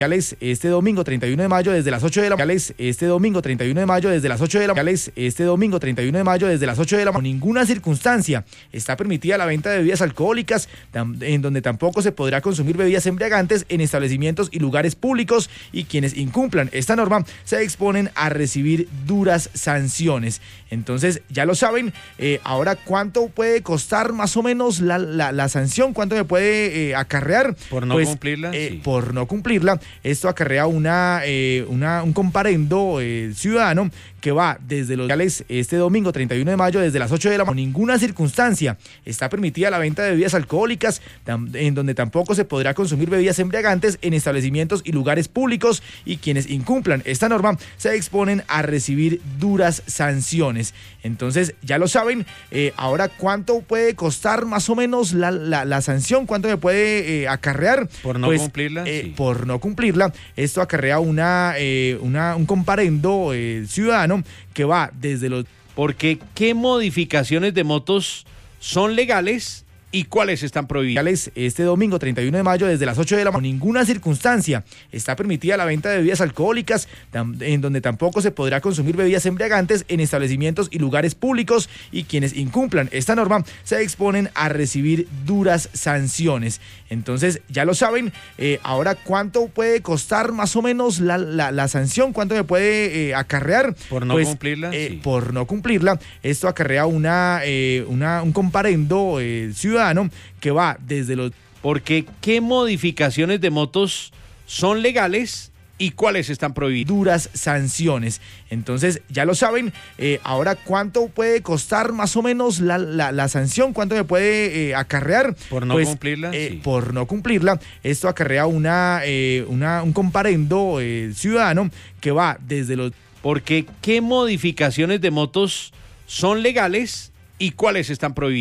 Este domingo 31 de mayo desde las 8 de la mañana. Este domingo 31 de mayo desde las 8 de la mañana. Este domingo 31 de mayo desde las 8 de la mañana. En ninguna circunstancia está permitida la venta de bebidas alcohólicas, en donde tampoco se podrá consumir bebidas embriagantes en establecimientos y lugares públicos, y quienes incumplan esta norma se exponen a recibir duras sanciones. Entonces, ya lo saben. Ahora, ¿cuánto puede costar más o menos la sanción? ¿Cuánto me puede acarrear? Por no cumplirla. Sí. Por no cumplirla. Esto acarrea un comparendo ciudadano que va desde los este domingo 31 de mayo desde las 8 de la mañana. En ninguna circunstancia está permitida la venta de bebidas alcohólicas, en donde tampoco se podrá consumir bebidas embriagantes en establecimientos y lugares públicos, y quienes incumplan esta norma se exponen a recibir duras sanciones. Entonces, ya lo saben. Ahora, ¿cuánto puede costar más o menos la sanción? ¿Cuánto me puede acarrear? Por no cumplirla. Sí. Por no cumplirla. Esto acarrea un comparendo ciudadano que va desde los... Porque, ¿qué modificaciones de motos son legales y cuáles están prohibidas? Este domingo 31 de mayo desde las 8 de la mañana. En ninguna circunstancia está permitida la venta de bebidas alcohólicas, en donde tampoco se podrá consumir bebidas embriagantes en establecimientos y lugares públicos, y quienes incumplan esta norma se exponen a recibir duras sanciones. Entonces, ya lo saben. Ahora, ¿cuánto puede costar más o menos la sanción? ¿Cuánto me puede acarrear? Por no cumplirla. Sí. Por no cumplirla. Esto acarrea un comparendo ciudadano que va desde los... Porque, ¿qué modificaciones de motos son legales y cuáles están prohibidas? Duras sanciones. Entonces, ya lo saben. Ahora, ¿cuánto puede costar más o menos la sanción? ¿Cuánto me puede acarrear? Por no cumplirla. Sí. Por no cumplirla. Esto acarrea un comparendo ciudadano que va desde los... Porque, ¿qué modificaciones de motos son legales y cuáles están prohibidas?